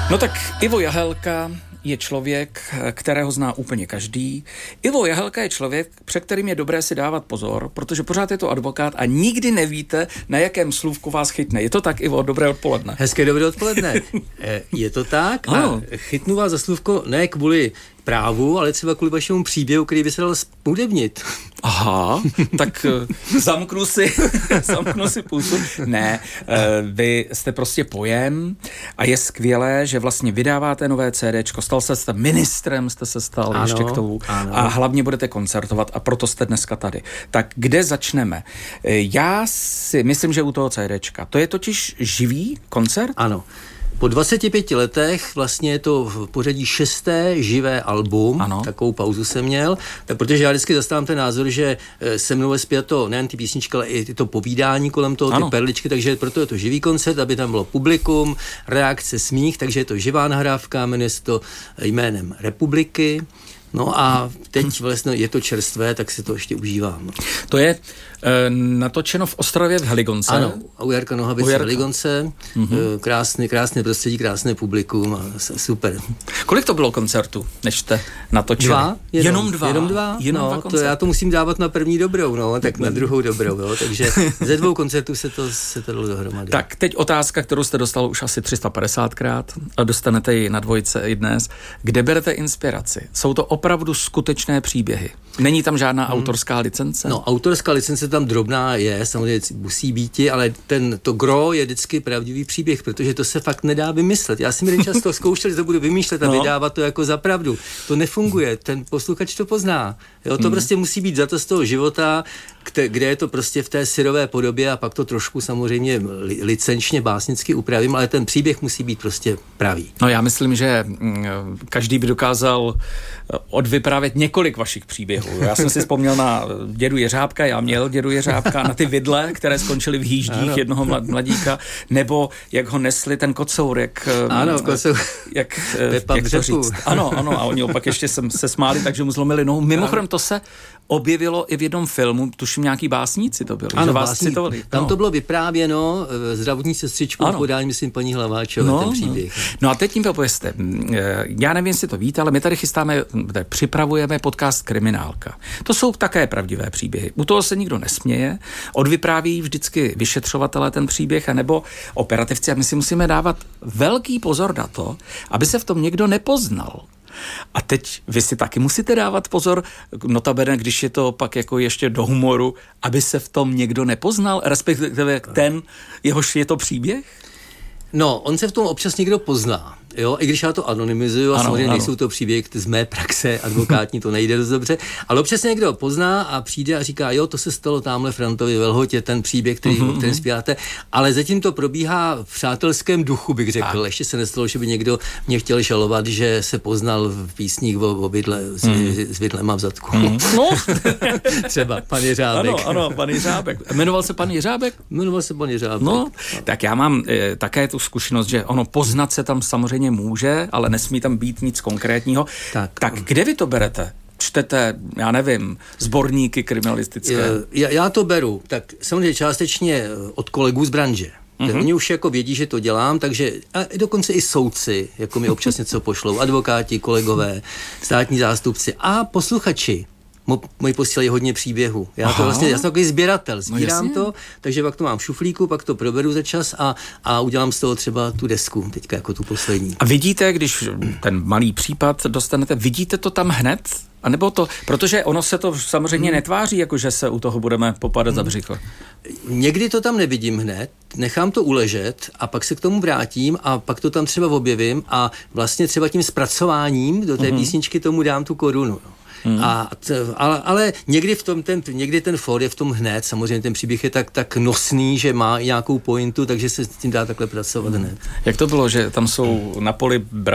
No tak Ivo Jahelka je člověk, kterého zná úplně každý. Ivo Jahelka je člověk, před kterým je dobré si dávat pozor, protože pořád je to advokát a nikdy nevíte, na jakém slůvku vás chytne. Je to tak, Ivo? Dobré odpoledne. Hezké dobré odpoledne. Je to tak? Ano. A chytnu vás za slůvko ne kvůli právu, ale třeba kvůli vašemu příběhu, který by se dal způdebnit. Aha, tak zamknu si pusu. Ne, vy jste prostě pojem a je skvělé, že vlastně vydáváte nové CDčko, stal jste ministrem, jste se stal ano, ještě k tomu a hlavně budete koncertovat a proto jste dneska tady. Tak kde začneme? Já si myslím, že u toho CDčka, to je totiž živý koncert? Ano. Po 25 letech vlastně je to v pořadí 6. živé album, ano. Takovou pauzu jsem měl, tak protože já vždycky zastávám ten názor, že se mnou je zpěto nejen ty písničky, ale i to povídání kolem toho, ano. Ty perličky, takže proto je to živý koncert, aby tam bylo publikum, reakce, smích, takže je to živá nahrávka, jmenuje se to jménem Republiky. No a teď vlastně je to čerstvé, tak si to ještě užívám. To je natočeno v Ostravě v Heligonce. Ano, u Jarka Nohavice v Heligonce. Krásné prostředí, krásné publikum a super. Kolik to bylo koncertů, než jste natočili? 2? Jenom dva? Jenom dva to já to musím dávat na první dobrou, no, tak na druhou dobrou, jo, takže ze 2 koncertů se to dalo dohromady. Tak teď otázka, kterou jste dostal už asi 350krát a dostanete ji na Dvojce i dnes. Kde berete inspiraci? Jsou to opravdu skutečné příběhy? Není tam žádná autorská licence? No, autorská licence tam drobná je, samozřejmě musí býti, ale to gro je vždycky pravdivý příběh, protože to se fakt nedá vymyslet. Já jsem jeden čas to zkoušel, že to budu vymýšlet a vydávat to jako za pravdu. To nefunguje, ten posluchač to pozná. Jo, to prostě musí být za to z toho života, kde je to prostě v té syrové podobě a pak to trošku samozřejmě licenčně, básnicky upravím, ale ten příběh musí být prostě pravý. No já myslím, že každý by dokázal odvyprávět několik vašich příběhů. Já jsem si vzpomněl na dědu Jeřábka, já měl dědu Jeřábka, na ty vidle, které skončily v hýždích jednoho mladíka, nebo jak ho nesli ten kocour, jak to říct. Ano, a oni opak ještě se smáli, takže mu zlomili nohu. Mimochodem to se objevilo i v jednom filmu, tuším nějaký básníci to byli, ano, že vás citovali. Tam to bylo vyprávěno zdravotní sestřičkou podání, myslím, paní Hlaváčové, ten příběh. No a teď mi povězte, já nevím, jestli to víte, ale my tady připravujeme podcast Kriminálka. To jsou také pravdivé příběhy. U toho se nikdo nesměje, odvypráví vždycky vyšetřovatelé ten příběh, anebo operativci a my si musíme dávat velký pozor na to, aby se v tom někdo nepoznal. A teď vy si taky musíte dávat pozor, notabene, když je to pak jako ještě do humoru, aby se v tom někdo nepoznal, respektive ten, jehož je to příběh? No, on se v tom občas někdo pozná, jo, i když já to anonymizuju a samozřejmě nejsou to příběhy z mé praxe advokátní, to nejde dost dobře, ale občas někdo pozná a přijde a říká, jo, to se stalo tamhle Frantovi ve Lhotě, ten příběh, který zpíváte, ale zatím to probíhá v přátelském duchu, bych řekl. Ještě se nestalo, že by někdo mě chtěl žalovat, že se poznal v písních o vidle s vidlema v zadku. No. Třeba pan Jeřábek. Ano, pan Jeřábek. Jmenoval se pan Jeřábek? Jmenoval se pan Jeřábek. No, tak já mám také tu zkušenost, že ono poznat se tam samozřejmě může, ale nesmí tam být nic konkrétního. Tak kde vy to berete? Čtete, já nevím, sborníky kriminalistické? Já to beru, tak samozřejmě částečně od kolegů z branže. Oni už jako vědí, že to dělám, takže a dokonce i soudci, jako mi občas něco pošlou, advokáti, kolegové, státní zástupci a posluchači. Moji posílají hodně příběhů. Já jsem takový sběratel, sbírám to, takže pak to mám v šuflíku, pak to proberu za čas a udělám z toho třeba tu desku, teďka jako tu poslední. A vidíte, když ten malý případ dostanete, vidíte to tam hned? A nebo to, protože ono se to samozřejmě netváří, jako že se u toho budeme popadat za břicho. Někdy to tam nevidím hned, nechám to uležet a pak se k tomu vrátím a pak to tam třeba objevím a vlastně třeba tím zpracováním do té písničky tomu dám tu korunu. Ale někdy někdy ten for je v tom hned, samozřejmě ten příběh je tak nosný, že má nějakou pointu, takže se s tím dá takhle pracovat hned. Jak to bylo, že tam jsou na poli